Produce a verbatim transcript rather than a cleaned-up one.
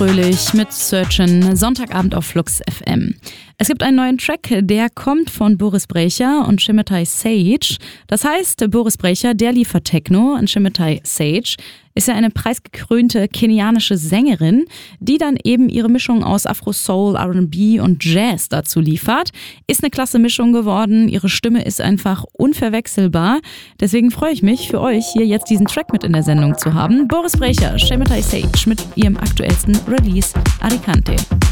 Fröhlich mit Searchin', Sonntagabend auf Flux F M. Es gibt einen neuen Track, der kommt von Boris Brejcha und Shimmetai Sage. Das heißt, Boris Brejcha, der liefert Techno, und Shimmetai Sage ist ja eine preisgekrönte kenianische Sängerin, die dann eben ihre Mischung aus Afro-Soul, R and B und Jazz dazu liefert. Ist eine klasse Mischung geworden, ihre Stimme ist einfach unverwechselbar. Deswegen freue ich mich, für euch hier jetzt diesen Track mit in der Sendung zu haben. Boris Brejcha, Shimmetai Sage mit ihrem aktuellsten Release Alicante.